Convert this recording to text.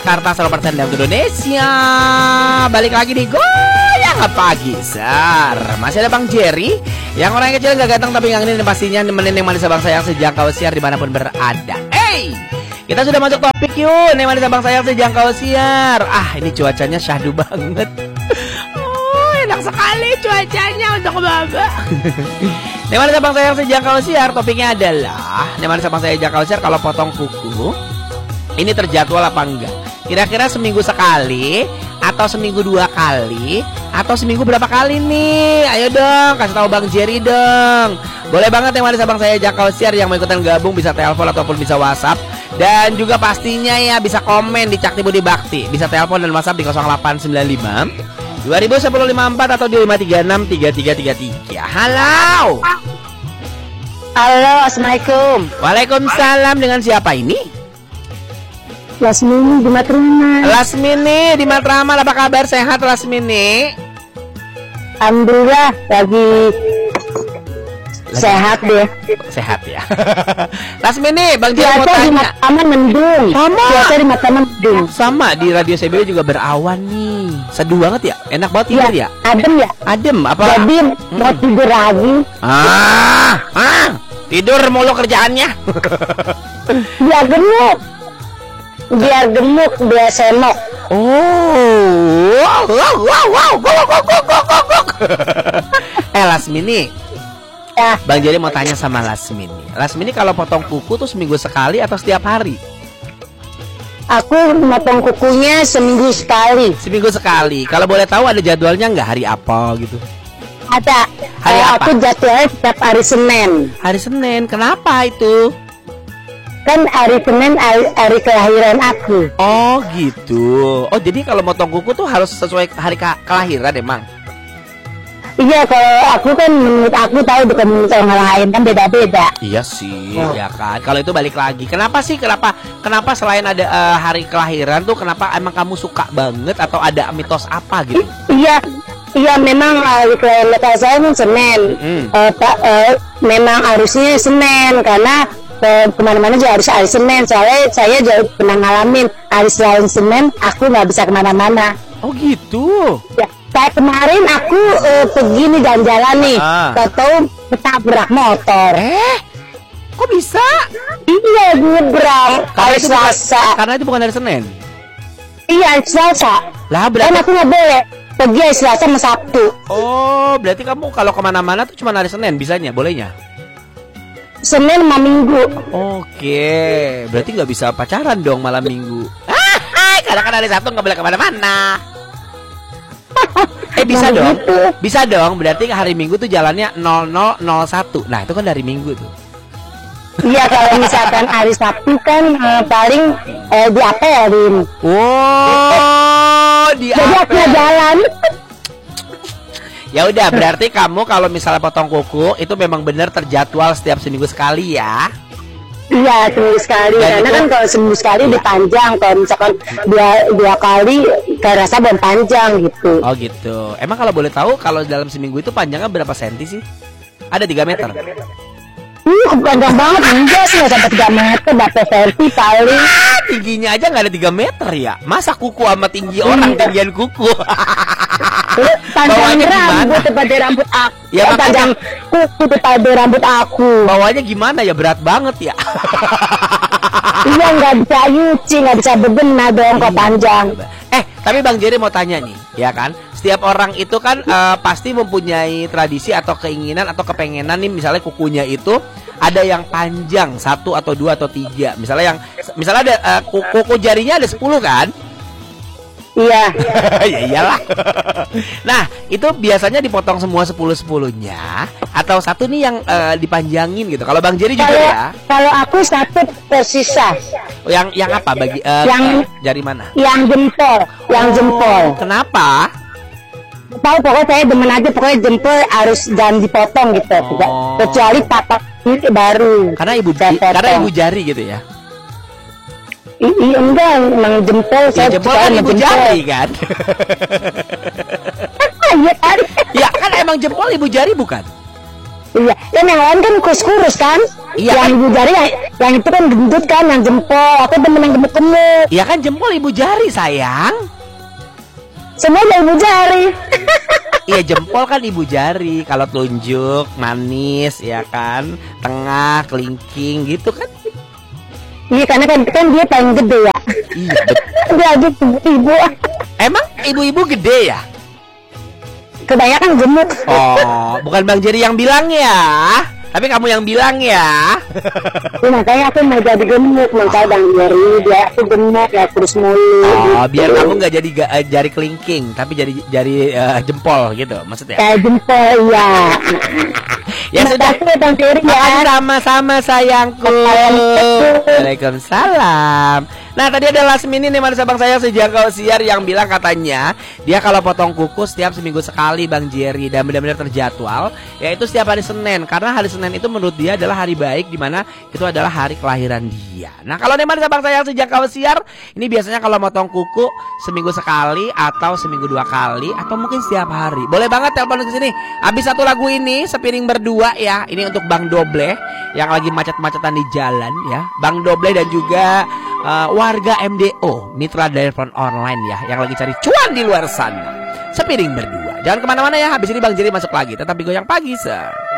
Jakarta 100% dari Indonesia. Balik lagi di Goyang Pagi Sar. Masih ada Bang Jerry, yang orang kecil gak ganteng tapi ngangenin, dan pastinya nemenin yang manis abang sayang sejangkau siar dimanapun berada. Hey, kita sudah masuk topik yuk. Nih manis abang sayang sejangkau siar. Ini cuacanya syahdu banget. Enak sekali cuacanya untuk Baba. Nih manis abang sayang sejangkau siar. Topiknya adalah nih manis abang sayang sejangkau siar, kalau potong kuku ini terjadwal apa enggak? Kira-kira seminggu sekali, atau seminggu 2 kali, atau seminggu berapa kali nih? Ayo dong, kasih tahu Bang Jerry dong. Boleh banget yang manis abang saya Jakau Siar yang mau ikutan gabung, bisa telepon ataupun bisa WhatsApp. Dan juga pastinya ya bisa komen di Cakti Budi Bakti. Bisa telepon dan WhatsApp di 0895 201054 atau di 536 3333. Halo. Halo, assalamualaikum. Waalaikumsalam, dengan siapa ini? Lasmini di Matraman. Lasmini di Matraman, apa kabar? Sehat Lasmini? Alhamdulillah lagi sehat deh. Sehat ya. Lasmini, Bang Jerry mau Cuaca di tanya. Matraman mendung. Sama. Cuaca di Matraman mendung. Sama, di Radio CBW juga berawan nih. Seduh banget ya? Enak banget tidur ya? Adem ya? Adem, apa? Jadi mau tidur lagi. Tidur mulu kerjaannya. Biar gemuk. Biar gemuk, biar semok. Lasmini, Ya, Bang Jerry mau tanya sama Lasmini. Lasmini kalau potong kuku tuh seminggu sekali atau setiap hari? aku motong kukunya seminggu sekali. Seminggu sekali. Kalau boleh tahu ada jadwalnya nggak, hari apa gitu? Ada. Hari apa? Aku jadwalnya setiap hari Senin. Hari Senin. Kenapa itu? Kan hari Senin hari kelahiran aku. Oh gitu. Oh jadi kalau motong kuku tuh harus sesuai hari kelahiran emang? Iya, kalau aku kan menurut aku tahu, bukan menurut orang lain, kan beda-beda. Iya sih, ya kan. Kalau itu balik lagi. Kenapa sih? Kenapa selain ada hari kelahiran tuh, kenapa emang kamu suka banget atau ada mitos apa gitu? Iya memang hari kelahiran saya kan Senin. Memang harusnya Senin karena kemana-mana juga harus hari Senin. Soalnya saya juga pernah ngalamin hari selain Senin aku nggak bisa kemana-mana. Oh gitu. Ya, kayak kemarin aku pergi nih jalan-jalan nih, tahu ketabrak motor. Kok bisa? Iya, nyebrang hari Selasa. Karena itu bukan hari Senin. Iya, hari Selasa. Lah Kan berarti. aku nggak boleh pergi hari Selasa sama Sabtu. Oh berarti kamu kalau kemana-mana tuh cuma hari Senin bisanya, bolehnya? Senin sama Minggu. Oke, berarti nggak bisa pacaran dong malam Minggu. Karena kan hari Sabtu nggak boleh kemana-mana. Bisa Nah, dong, gitu. bisa dong. Berarti hari Minggu tuh jalannya 0001. Nah itu kan dari Minggu tuh. Iya, kalau misalkan hari Sabtu kan paling diapelin. Wow, Jadi aku nggak jalan. Ya udah, berarti kamu kalau misalnya potong kuku itu memang benar terjadwal setiap seminggu sekali ya? Iya, seminggu sekali. Dan Karena itu- kan kalau seminggu sekali dipanjang. Kalau misalkan dua kali kayak rasa belum panjang gitu. Oh gitu. Emang kalau boleh tahu kalau dalam seminggu itu panjangnya berapa senti sih? Ada 3 meter. Panjang banget, enggak sih, nggak sampai 3 meter, berapa senti paling. Tingginya aja nggak ada 3 meter ya? Masa kuku sama tinggi orang, tinggian kuku? Panjang Bawahnya rambut gimana? pada rambut aku. Ya, makanya- Panjang kuku pada rambut aku. Bawahnya gimana ya, berat banget ya? Iya, nggak bisa nyuci, nggak bisa bebenah dong kalau panjang. Tapi Bang Jerry mau tanya nih, ya kan? Setiap orang itu kan pasti mempunyai tradisi atau keinginan atau kepengenan nih, misalnya kukunya itu ada yang panjang 1 atau 2 atau 3. Misalnya ada kuku jarinya ada 10 kan? Iya. Ya iyalah. Nah, itu biasanya dipotong semua 10-10-nya atau satu nih yang dipanjangin gitu. Kalau Bang Jerry juga ya. Kalau aku satu tersisa. Yang apa bagi Yang- jari mana? Yang jempol. Kenapa? Tahu, pokoknya saya demen aja, pokoknya jempol harus jangan dipotong gitu. Oh. Kecuali tapak ini baru. Karena Saya potong. ibu jari gitu ya. Iya, enggak, emang jempol. Ya, Saya jempol suka kan sama ibu jempol. jari kan? Iya kan? Ya kan emang jempol ibu jari bukan? Iya, dan yang lain kan kurus kan. Iya, yang kan? ibu jari yang itu kan gendut kan, yang jempol. Aku demen yang gemuk-gemuk. Iya kan jempol ibu jari sayang. Semua dari ibu jari. Iya jempol kan ibu jari. Kalau telunjuk manis ya kan, tengah kelingking gitu kan. Iya karena kan dia paling gede ya. Iya betul. Dia aja ibu. Emang ibu-ibu gede ya? Kebanyakan gemuk. Oh, bukan Bang Jerry yang bilang ya, tapi kamu yang bilang ya. Ya, makanya aku mau jadi gemuk, makanya Bang Jerry dia aku gemuk ya kurus mulu. Oh, gitu. biar kamu nggak jadi jari kelingking, tapi jadi jari jempol gitu, maksudnya. Kayak jempol ya. Ya sudah. Makasih Bang Jerry ya. Sama-sama sayangku. Waalaikumsalam. Nah tadi ada last minute nih manusia bang sayang sejangkau siar yang bilang katanya dia kalau potong kuku setiap seminggu sekali Bang Jerry dan benar-benar terjadwal, yaitu setiap hari Senin karena hari Senin itu menurut dia adalah hari baik di mana itu adalah hari kelahiran dia. Nah kalau nih manusia bang sayang sejangkau siar ini biasanya kalau potong kuku seminggu sekali atau seminggu 2 kali atau mungkin setiap hari. Boleh banget telepon ke sini. Habis satu lagu ini sepiring berdua ya. Ini untuk Bang Doble yang lagi macet-macetan di jalan ya. Bang Doble dan juga warga MDO Mitra Telepon Online ya yang lagi cari cuan di luar sana. Sepiring berdua. Jangan kemana-mana ya. Habis ini Bang Jerry masuk lagi. Tetap di Goyang Pagi, sir.